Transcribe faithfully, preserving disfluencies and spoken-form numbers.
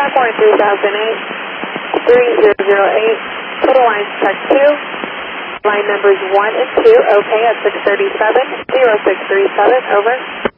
California three thousand eight, three zero zero eight, total lines check two, line numbers one and two, okay at six thirty-seven, zero six three seven, over.